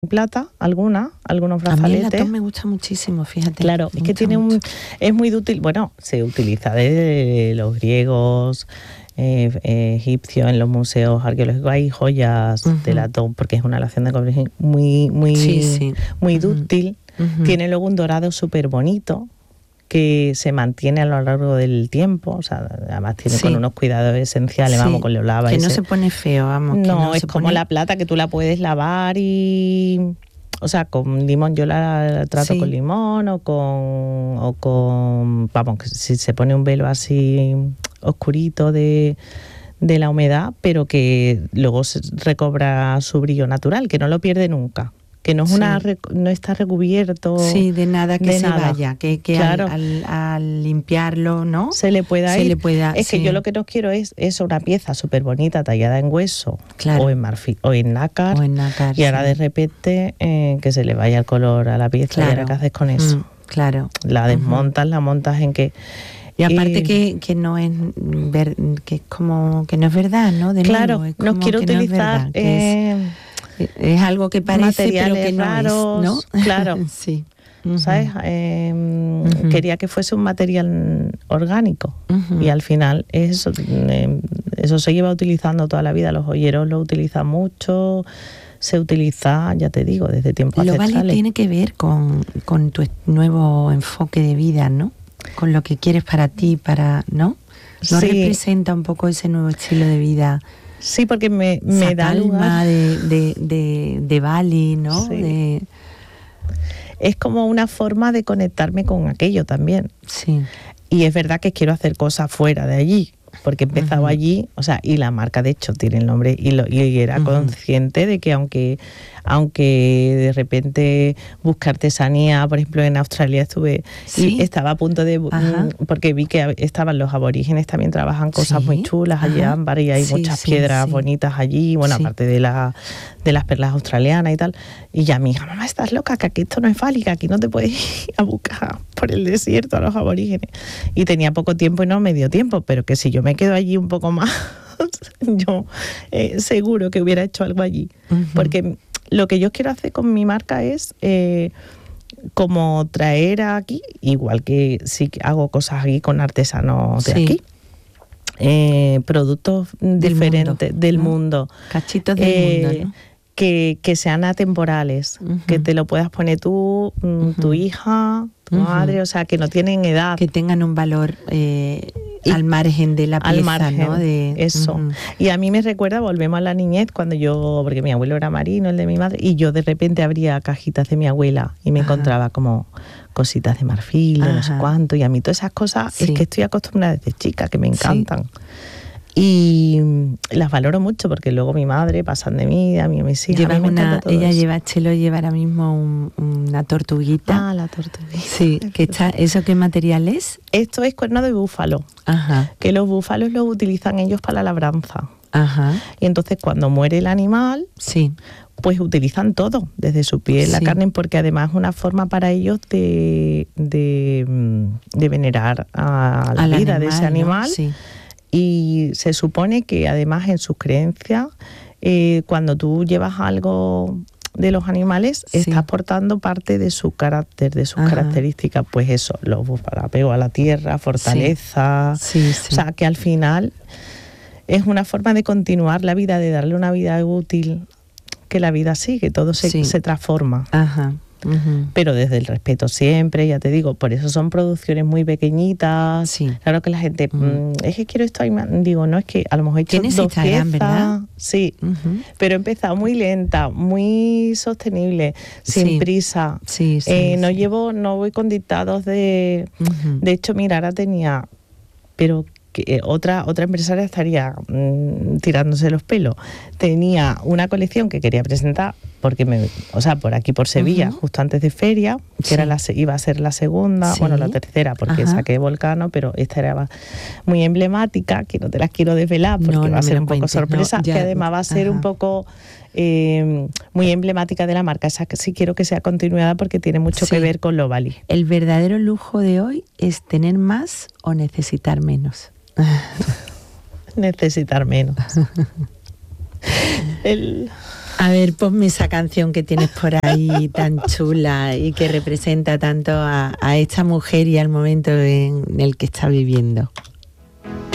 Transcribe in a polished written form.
plata, algunos brazaletes. A mí el latón me gusta muchísimo, fíjate. Claro, es que tiene es muy útil. Bueno, se utiliza desde los griegos, egipcios, en los museos arqueológicos hay joyas de latón, porque es una aleación de cobre muy dúctil. Tiene luego un dorado súper bonito, que se mantiene a lo largo del tiempo, o sea, además tiene con unos cuidados esenciales, vamos, con lo lava. Que no se pone feo, vamos. No, es como la plata, que tú la puedes lavar y... O sea, con limón, yo la trato con limón o con... Vamos, que si se pone un velo así oscurito de la humedad, pero que luego recobra su brillo natural, que no lo pierde nunca. Que no es no está recubierto de nada que se nada. Vaya, que claro. al limpiarlo, ¿no? Se le pueda ir. Es que yo lo que no quiero es una pieza súper bonita tallada en hueso, o en marfil o en nácar, y ahora de repente que se le vaya el color a la pieza. ¿Y ahora qué haces con eso? La desmontas, la montas en que... Y aparte que no es que es como que no es verdad, ¿no? De claro, nuevo, no quiero utilizar es algo que parece pero que no raros, es, ¿no? Claro. Sí. ¿Sabes? Quería que fuese un material orgánico y al final eso se lleva utilizando toda la vida. Los joyeros lo utilizan mucho, se utiliza, ya te digo, desde tiempos ancestrales. Lo vale tiene que ver con tu nuevo enfoque de vida, ¿no? Con lo que quieres para ti, ¿no? ¿No representa un poco ese nuevo estilo de vida? Sí, porque me da lugar de Bali, ¿no? Sí. Es como una forma de conectarme con aquello también. Sí. Y es verdad que quiero hacer cosas fuera de allí, porque he empezado allí, o sea, y la marca de hecho tiene el nombre, y era consciente de que aunque de repente busque artesanía, por ejemplo en Australia estuve y estaba a punto de porque vi que estaban los aborígenes, también trabajan cosas muy chulas allí, ámbar, y hay muchas piedras bonitas allí, bueno, aparte de las perlas australianas y tal, y ya mi hija, mamá, estás loca, que aquí esto no es Bali, que aquí no te puedes ir a buscar por el desierto a los aborígenes, y tenía poco tiempo y no me dio tiempo, pero que si yo me quedo allí un poco más yo seguro que hubiera hecho algo allí, porque lo que yo quiero hacer con mi marca es como traer aquí, igual que sí hago cosas aquí con artesanos de aquí, productos diferentes del mundo, cachitos del mundo, ¿no? Que sean atemporales, que te lo puedas poner tú, tu hija, tu madre, o sea, que no tienen edad. Que tengan un valor al margen de la pieza, ¿no? Eso. Y a mí me recuerda, volvemos a la niñez, porque mi abuelo era marino, el de mi madre, y yo de repente abría cajitas de mi abuela y me encontraba como cositas de marfil, de no sé cuánto, y a mí todas esas cosas es que estoy acostumbrada desde chica, que me encantan. Y las valoro mucho porque luego mi madre pasan de mí, a mí mis hijas. Chelo lleva ahora mismo una tortuguita. Ah, la tortuguita. Sí, que está, ¿eso qué material es? Esto es cuerno de búfalo. Que los búfalos los utilizan ellos para la labranza. Y entonces cuando muere el animal, pues utilizan todo, desde su piel, la carne, porque además es una forma para ellos de venerar a la vida de ese animal, ¿no? Y se supone que además en sus creencias, cuando tú llevas algo de los animales, estás portando parte de su carácter, de sus características, pues eso, apego a la tierra, fortaleza, o sea, que al final es una forma de continuar la vida, de darle una vida útil, que la vida sigue, todo se transforma. Pero desde el respeto siempre, ya te digo, por eso son producciones muy pequeñitas. Claro que la gente, es que quiero esto, digo, no, es que a lo mejor he hecho ¿Tienes Instagram, verdad? Sí, pero he empezado muy lenta, muy sostenible, sin prisa. No voy con dictados de hecho, mira, ahora tenía, pero que otra empresaria estaría tirándose los pelos. Tenía una colección que quería presentar porque por aquí por Sevilla, justo antes de feria, que iba a ser la segunda, la tercera, porque saqué Volcano, pero esta era muy emblemática, que no te las quiero desvelar porque va a ser un poco sorpresa, que además va a ser un poco muy emblemática de la marca. Esa que sí quiero que sea continuada porque tiene mucho que ver con lo Bali. El verdadero lujo de hoy es tener más o necesitar menos. Necesitar menos. A ver, ponme esa canción que tienes por ahí tan chula y que representa tanto a esta mujer y al momento en el que está viviendo.